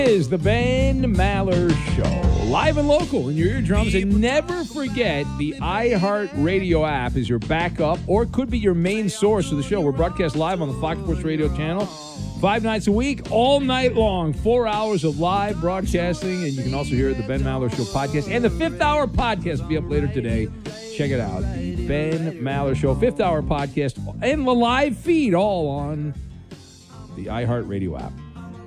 Is the Ben Maller Show, live and local in your eardrums. And never forget, the iHeartRadio app is your backup, or it could be your main source of the show. We're broadcast live on the Fox Sports Radio channel 5 nights a week, all night long, 4 hours of live broadcasting. And you can also hear the Ben Maller Show podcast, and the 5th Hour podcast will be up later today. Check it out, the Ben Maller Show 5th Hour podcast, and the live feed, all on the iHeartRadio app.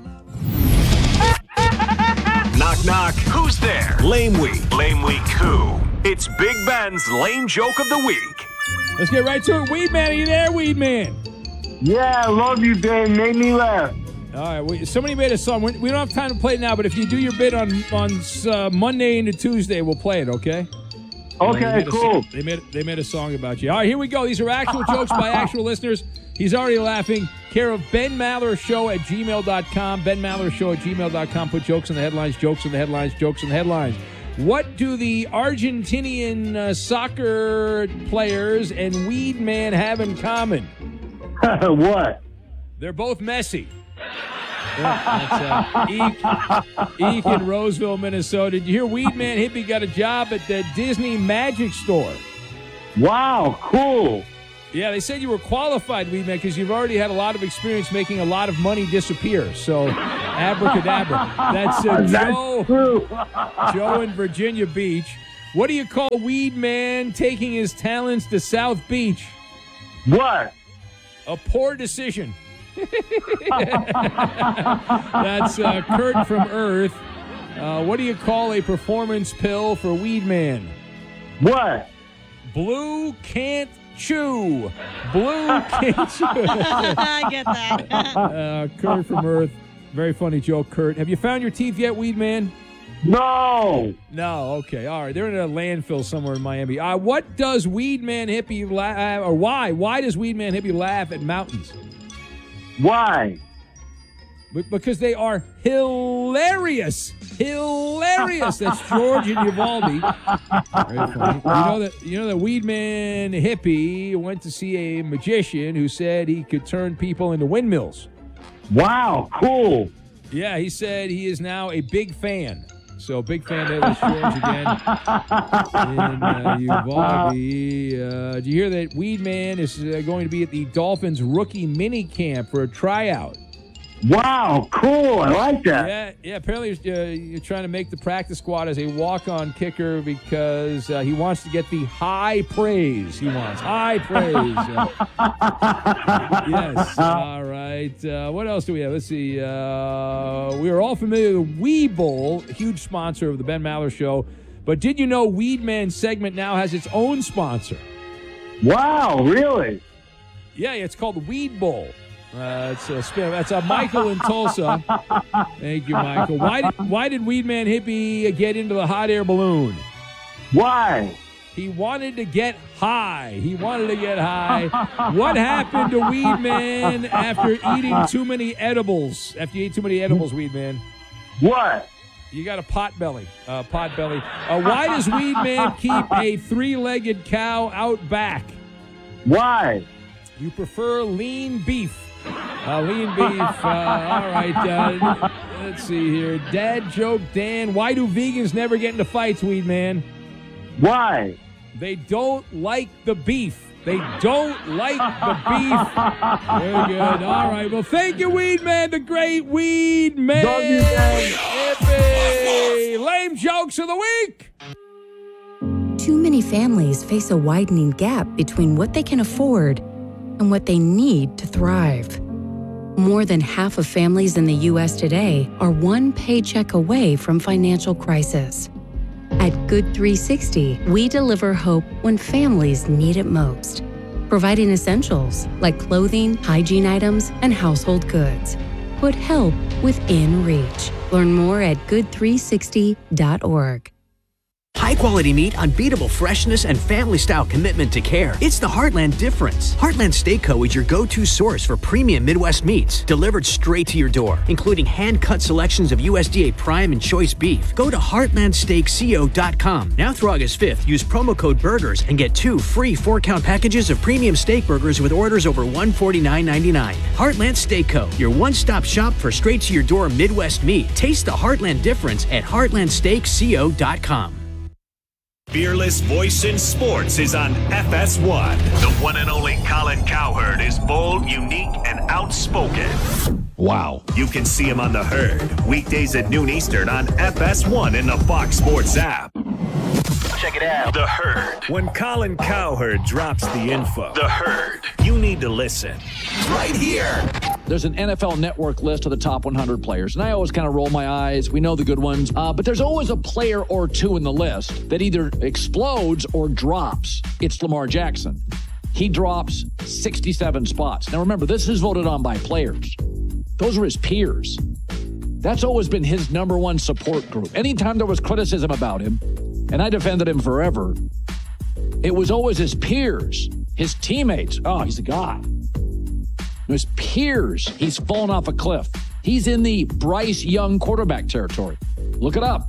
Knock, knock. Who's there? Lame Week. Lame Week who? It's Big Ben's Lame Joke of the Week. Let's get right to it. Weed Man, are you there, Weed Man? Yeah, I love you, Ben. Made me laugh. All right, somebody made a song. We don't have time to play it now, but if you do your bit on Monday into Tuesday, we'll play it, okay? Okay, cool. They made a song about you. All right, here we go. These are actual jokes by actual listeners. He's already laughing. Care of Ben Maller Show at gmail.com. Ben Maller Show at gmail.com. Put jokes in the headlines, jokes in the headlines, jokes in the headlines. What do the Argentinian soccer players and Weed Man have in common? What? They're both messy. That's Eek in Roseville, Minnesota. Did you hear Weed Man Hippie got a job at the Disney Magic Store? Wow, cool. Yeah, they said you were qualified, Weed Man, because you've already had a lot of experience making a lot of money disappear. So, abracadabra. That's Joe. True. Joe in Virginia Beach. What do you call Weed Man taking his talents to South Beach? What? A poor decision. That's Kurt from Earth. What do you call a performance pill for Weed Man? What? Blue can't chew. Blue can't chew. I get that. Kurt from Earth. Very funny joke, Kurt. Have you found your teeth yet, Weed Man? No. No, okay. All right. They're in a landfill somewhere in Miami. What does Weed Man Hippie laugh, or why? Why does Weed Man Hippie laugh at mountains? Why? Because they are hilarious. Hilarious. That's George and Uvalde. Very funny. You know that Weed Man Hippie went to see a magician who said he could turn people into windmills. Wow, cool. Yeah, he said he is now a big fan. So, big fan there. That's George again. In Uvalde. Did you hear that Weed Man is going to be at the Dolphins rookie mini camp for a tryout? Wow, cool. I like that. Yeah. Apparently, you're trying to make the practice squad as a walk-on kicker because he wants to get the high praise. He wants high praise. Yes. All right. What else do we have? Let's see. We are all familiar with Webull, a huge sponsor of the Ben Maller Show. But did you know Weed Man segment now has its own sponsor? Wow, really? Yeah, it's called Webull. It's a spin. That's Michael in Tulsa. Thank you, Michael. Why did Weed Man Hippie get into the hot air balloon? Why? He wanted to get high. What happened to Weed Man after eating too many edibles? After you ate too many edibles, Weed Man? What? You got a pot belly. Why does Weed Man keep a three-legged cow out back? Why? You prefer lean beef. Lean beef. All right. Let's see here. Dad joke, Dan. Why do vegans never get into fights, Weed Man? Why? They don't like the beef. They don't like the beef. Very good. All right. Well, thank you, Weed Man, the great Weed Man. Love you, man. Hippie. Lame jokes of the week. Too many families face a widening gap between what they can afford and what they need to thrive. More than half of families in the U.S. today are one paycheck away from financial crisis. At Good 360, we deliver hope when families need it most, providing essentials like clothing, hygiene items, and household goods. Put help within reach. Learn more at good360.org. High-quality meat, unbeatable freshness, and family-style commitment to care. It's the Heartland difference. Heartland Steak Co. is your go-to source for premium Midwest meats, delivered straight to your door, including hand-cut selections of USDA Prime and Choice beef. Go to heartlandsteakco.com. Now through August 5th, use promo code BURGERS and get 2 free 4-count packages of premium steak burgers with orders over $149.99. Heartland Steak Co., your one-stop shop for straight-to-your-door Midwest meat. Taste the Heartland difference at heartlandsteakco.com. Fearless voice in sports is on FS1. The one and only Colin Cowherd is bold, unique, and outspoken. Wow. You can see him on The Herd, weekdays at noon Eastern on FS1 in the Fox Sports app. Check it out. The Herd. When Colin Cowherd drops the info, The Herd, you need to listen. Right here. There's an NFL Network list of the top 100 players, and I always kind of roll my eyes. We know the good ones, but there's always a player or two in the list that either explodes or drops. It's Lamar Jackson. He drops 67 spots. Now remember, this is voted on by players. Those are his peers. That's always been his number one support group. Anytime there was criticism about him, and I defended him forever, it was always his peers, his teammates. Oh, he's a guy. His peers, he's fallen off a cliff. He's in the Bryce Young quarterback territory. Look it up.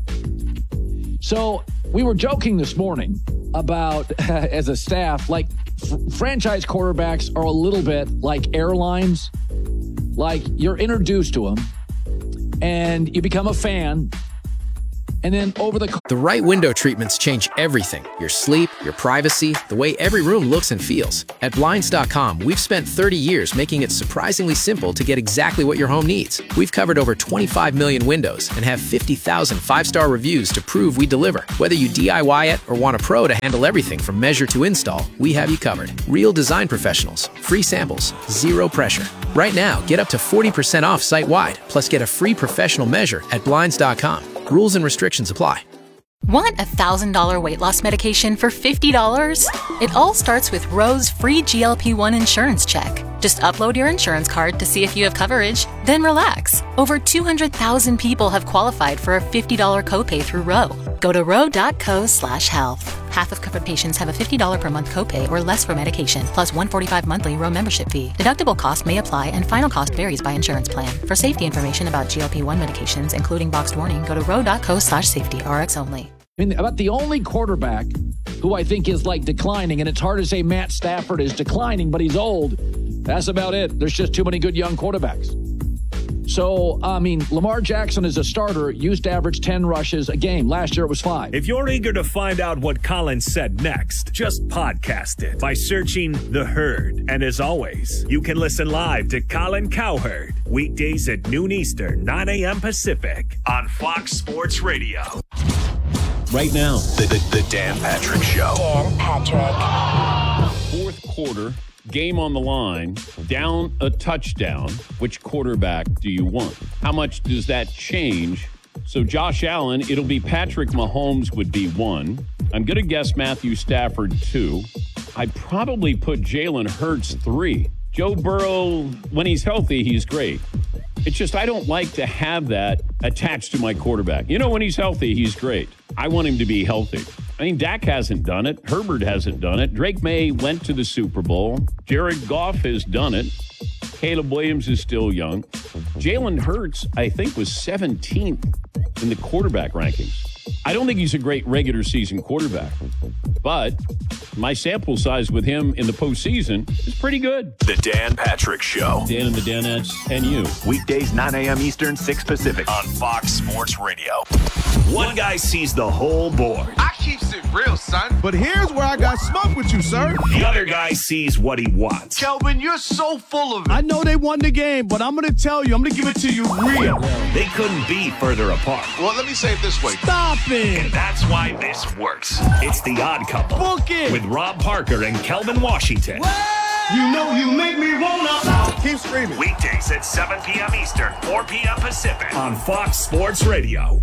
So we were joking this morning about, as a staff, like franchise quarterbacks are a little bit like airlines. Like you're introduced to them and you become a fan. And then The right window treatments change everything. Your sleep, your privacy, the way every room looks and feels. At Blinds.com, we've spent 30 years making it surprisingly simple to get exactly what your home needs. We've covered over 25 million windows and have 50,000 5-star reviews to prove we deliver. Whether you DIY it or want a pro to handle everything from measure to install, we have you covered. Real design professionals, free samples, zero pressure. Right now, get up to 40% off site-wide, plus get a free professional measure at Blinds.com. Rules and restrictions apply. Want $1,000 weight loss medication for $50? It all starts with Roe's free GLP-1 insurance check. Just upload your insurance card to see if you have coverage, then relax. Over 200,000 people have qualified for a $50 copay through Roe. Go to roe.co/health. Half of covered patients have a $50 per month copay or less for medication, plus $145 monthly Roe membership fee. Deductible cost may apply and final cost varies by insurance plan. For safety information about GLP-1 medications, including boxed warning, go to roe.co/safety, RX only. I mean, about the only quarterback who I think is like declining, and it's hard to say Matt Stafford is declining, but he's old. That's about it. There's just too many good young quarterbacks. So, I mean, Lamar Jackson is a starter, used to average 10 rushes a game. Last year it was 5. If you're eager to find out what Colin said next, just podcast it by searching The Herd. And as always, you can listen live to Colin Cowherd, weekdays at noon Eastern, 9 a.m. Pacific, on Fox Sports Radio. Right now, the Dan Patrick Show. Dan Patrick. Fourth quarter, game on the line, down a touchdown. Which quarterback do you want? How much does that change? So Josh Allen, it'll be Patrick Mahomes would be 1. I'm going to guess Matthew Stafford 2. I'd probably put Jalen Hurts 3. Joe Burrow, when he's healthy, he's great. It's just I don't like to have that attached to my quarterback. You know, when he's healthy, he's great. I want him to be healthy. I mean, Dak hasn't done it. Herbert hasn't done it. Drake May went to the Super Bowl. Jared Goff has done it. Caleb Williams is still young. Jalen Hurts, I think, was 17th in the quarterback rankings. I don't think he's a great regular season quarterback, but my sample size with him in the postseason is pretty good. The Dan Patrick Show. Dan and the Danettes and you. Weekdays, 9 a.m. Eastern, 6 Pacific on Fox Sports Radio. One guy sees the whole board. I keeps it real, son. But here's where I got smoked with you, sir. The other guy sees what he wants. Kelvin, you're so full of it. I know they won the game, but I'm going to tell you, I'm going to give it to you real. They couldn't be further apart. Well, let me say it this way. Stop it. And that's why this works. It's The Odd Couple. Book it. With Rob Parker and Kelvin Washington. You know you make me wanna. Keep screaming. Weekdays at 7 p.m. Eastern, 4 p.m. Pacific on Fox Sports Radio.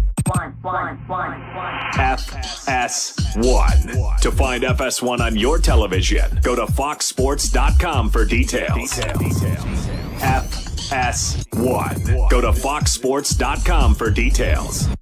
FS1. To find FS1 on your television, go to foxsports.com for details. FS1. Go to foxsports.com for details.